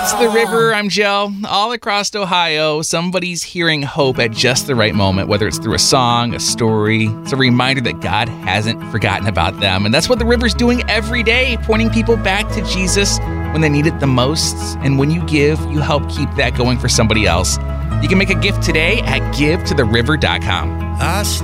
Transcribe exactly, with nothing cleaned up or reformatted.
It's The River. I'm Joe. All across Ohio, somebody's hearing hope at just the right moment, whether it's through a song, a story. It's a reminder that God hasn't forgotten about them. And that's what The River's doing every day, pointing people back to Jesus when they need it the most. And when you give, you help keep that going for somebody else. You can make a gift today at give to the river dot com. I